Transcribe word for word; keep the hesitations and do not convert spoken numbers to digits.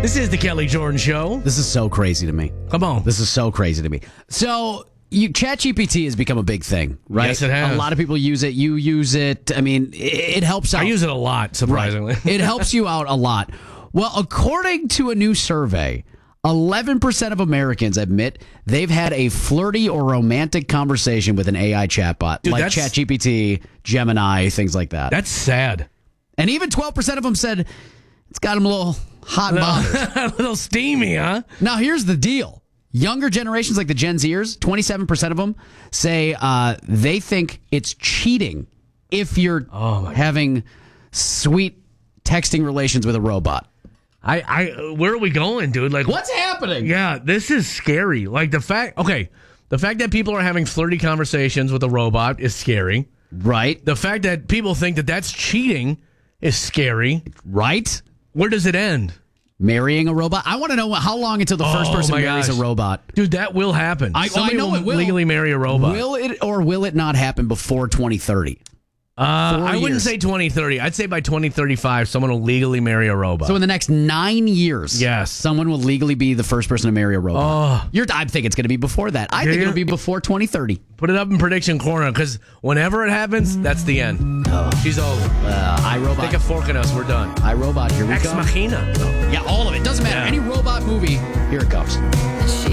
This is the Kelly Jordan Show. This is so crazy to me. Come on. This is so crazy to me. So, you, ChatGPT has become a big thing, right? Yes, it has. A lot of people use it. You use it. I mean, it, it helps out. I use it a lot, surprisingly. Right. It helps you out a lot. Well, according to a new survey, eleven percent of Americans admit they've had a flirty or romantic conversation with an A I chatbot, Dude, like that's- ChatGPT, Gemini, things like that. That's sad. And even twelve percent of them said it's got them a little hot and bothered. A little steamy, huh? Now, here's the deal. Younger generations, like the Gen Zers, twenty-seven percent of them say uh, they think it's cheating if you're Oh, my having sweet texting relations with a robot. I, I, where are we going, dude? Like, What's happening? Yeah, this is scary. Like the fact, okay, the fact that people are having flirty conversations with a robot is scary. Right. The fact that people think that that's cheating is scary. Right? Where does it end? Marrying a robot? I want to know how long until the first Oh, person my marries gosh. a robot. Dude, that will happen. I- Somebody I know will, it will. legally marry a robot. Will it or will it not happen before twenty thirty? Uh, Four I wouldn't years. say twenty thirty. I'd say by twenty thirty-five, someone will legally marry a robot. So in the next nine years, Yes. someone will legally be the first person to marry a robot. Oh. You're, I think it's going to be before that. I Yeah, think yeah. it'll be before twenty thirty. Put it up in prediction corner, because whenever it happens, that's the end. She's over. Uh, iRobot. Take a fork in us. We're done. iRobot, here we Ex go. Machina. Yeah, all of it. Doesn't matter. Yeah. Any robot movie, here it comes. She